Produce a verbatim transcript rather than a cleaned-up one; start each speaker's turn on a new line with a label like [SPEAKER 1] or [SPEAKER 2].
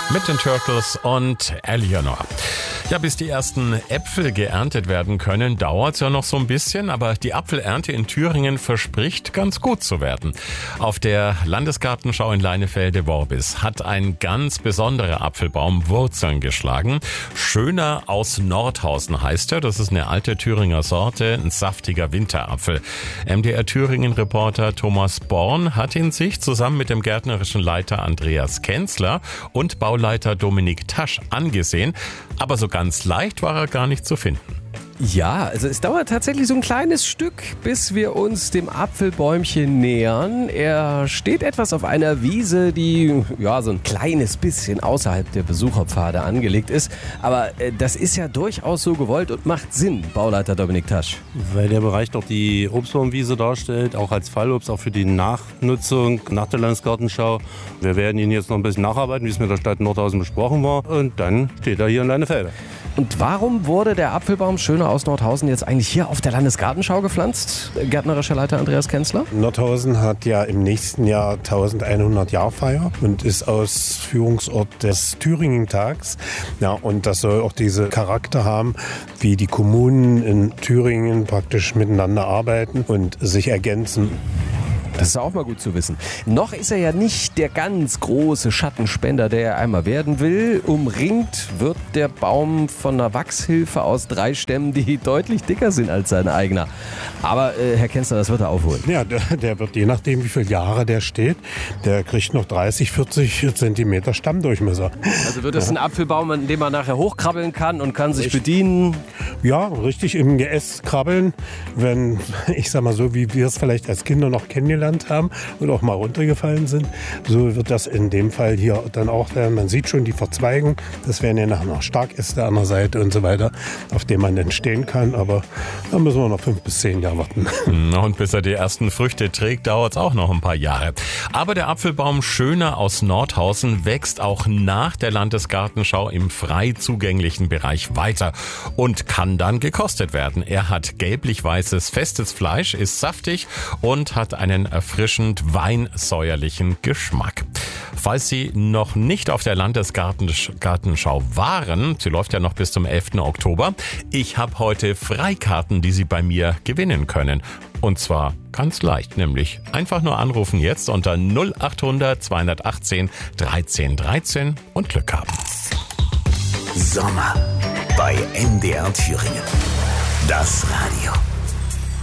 [SPEAKER 1] mit den Turtles und Eleanor. Ja, bis die ersten Äpfel geerntet werden können, dauert's ja noch so ein bisschen, aber die Apfelernte in Thüringen verspricht ganz gut zu werden. Auf der Landesgartenschau in Leinefelde-Worbis hat ein ganz besonderer Apfelbaum Wurzeln geschlagen. Schöner aus Nordhausen heißt er. Das ist eine alte Thüringer Sorte, ein saftiger Winterapfel. M D R Thüringen-Reporter Thomas Born hat ihn sich zusammen mit dem gärtnerischen Leiter Andreas Kenzler und Bauleiter Dominik Tasch angesehen. Aber so ganz leicht war er gar nicht zu finden.
[SPEAKER 2] Ja, also es dauert tatsächlich so ein kleines Stück, bis wir uns dem Apfelbäumchen nähern. Er steht etwas auf einer Wiese, die ja so ein kleines bisschen außerhalb der Besucherpfade angelegt ist. Aber äh, das ist ja durchaus so gewollt und macht Sinn, Bauleiter Dominik Tasch.
[SPEAKER 3] Weil der Bereich doch die Obstbaumwiese darstellt, auch als Fallobst, auch für die Nachnutzung nach der Landesgartenschau. Wir werden ihn jetzt noch ein bisschen nacharbeiten, wie es mit der Stadt Nordhausen besprochen war. Und dann steht er hier in Leinefelde.
[SPEAKER 2] Und warum wurde der Apfelbaum Schöner aus Nordhausen jetzt eigentlich hier auf der Landesgartenschau gepflanzt? Gärtnerischer Leiter Andreas Kenzler?
[SPEAKER 4] Nordhausen hat ja im nächsten Jahr elfhundert Jahr Feier und ist Ausführungsort des Thüringen-Tags. Ja, und das soll auch diesen Charakter haben, wie die Kommunen in Thüringen praktisch miteinander arbeiten und sich ergänzen.
[SPEAKER 2] Das ist auch mal gut zu wissen. Noch ist er ja nicht der ganz große Schattenspender, der er einmal werden will. Umringt wird der Baum von einer Wachshilfe aus drei Stämmen, die deutlich dicker sind als sein eigener. Aber äh, Herr Kenzler, das wird er aufholen.
[SPEAKER 4] Ja, der, der wird je nachdem, wie viele Jahre der steht, der kriegt noch dreißig, vierzig Zentimeter Stammdurchmesser.
[SPEAKER 2] Also wird das ein Apfelbaum, an dem man nachher hochkrabbeln kann und kann sich richtig bedienen?
[SPEAKER 4] Ja, richtig im Geäst krabbeln. Wenn, ich sag mal so, wie wir es vielleicht als Kinder noch kennengelernt haben und auch mal runtergefallen sind. So wird das in dem Fall hier dann auch werden. Man sieht schon die Verzweigung. Das wären ja nachher noch Starkäste an der Seite und so weiter, auf denen man dann stehen kann. Aber da müssen wir noch fünf bis zehn Jahre warten.
[SPEAKER 1] Und bis er die ersten Früchte trägt, dauert es auch noch ein paar Jahre. Aber der Apfelbaum Schöner aus Nordhausen wächst auch nach der Landesgartenschau im frei zugänglichen Bereich weiter und kann dann gekostet werden. Er hat gelblich-weißes, festes Fleisch, ist saftig und hat einen erfrischend weinsäuerlichen Geschmack. Falls Sie noch nicht auf der Landesgartenschau waren, sie läuft ja noch bis zum elften Oktober, ich habe heute Freikarten, die Sie bei mir gewinnen können. Und zwar ganz leicht, nämlich einfach nur anrufen jetzt unter null acht hundert zweihundertachtzehn dreizehn dreizehn und Glück haben.
[SPEAKER 5] Sommer bei M D R Thüringen. Das Radio.